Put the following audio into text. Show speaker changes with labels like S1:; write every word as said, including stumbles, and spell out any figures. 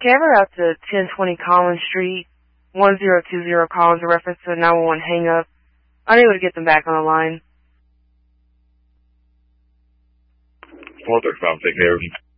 S1: Camera out to ten twenty Collins Street, one zero two zero Collins, a reference to a nine one one hang-up. Unable to get them back on the line.
S2: four thirty-five, take care of you.